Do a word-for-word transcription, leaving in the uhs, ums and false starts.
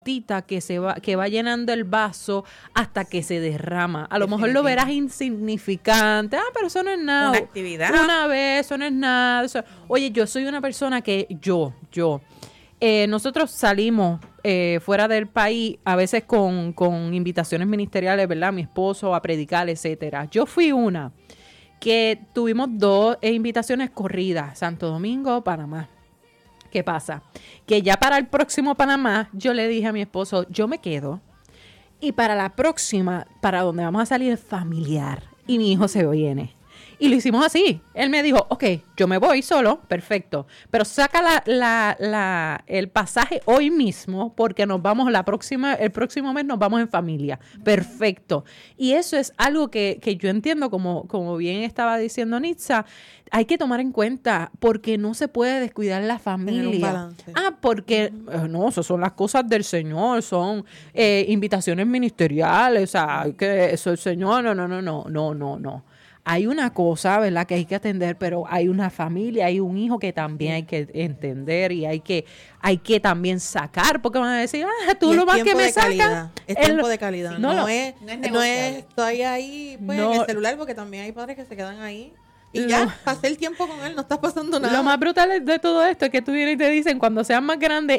que se va, que va llenando el vaso hasta que se derrama. A lo mejor lo verás insignificante. Ah, pero eso no es nada. Una actividad. Una vez, eso no es nada. Eso... Oye, yo soy una persona que, yo, yo, eh, nosotros salimos eh, fuera del país, a veces con, con invitaciones ministeriales, ¿verdad? Mi esposo a predicar, etcétera. Yo fui una que tuvimos dos eh, invitaciones corridas, Santo Domingo, Panamá. ¿Qué pasa? Que ya para el próximo Panamá, yo le dije a mi esposo, yo me quedo. Y para la próxima, para donde vamos a salir, es familiar. Y mi hijo se viene. Y lo hicimos así. Él me dijo, ok, yo me voy solo, perfecto. Pero saca la, la, la, el pasaje hoy mismo porque nos vamos la próxima, el próximo mes nos vamos en familia. Perfecto. Y eso es algo que, que yo entiendo, como, como bien estaba diciendo Nitza, hay que tomar en cuenta porque no se puede descuidar la familia. Ah, porque uh-huh. eh, no, eso son las cosas del Señor, son eh, invitaciones ministeriales, o sea, que eso el Señor, no, no, no, no, no, no, no. Hay una cosa, ¿verdad?, que hay que atender, pero hay una familia, hay un hijo que también hay que entender y hay que hay que también sacar, porque van a decir, ah, tú lo más que me sacas. Es tiempo de calidad, no, no, no, es, no, es, no es estoy ahí pues, no, en el celular, porque también hay padres que se quedan ahí. Y ya, no. pasé el tiempo con él, no está pasando nada. Lo más brutal de todo esto es que tú vienes y te dicen, cuando sean más grandes,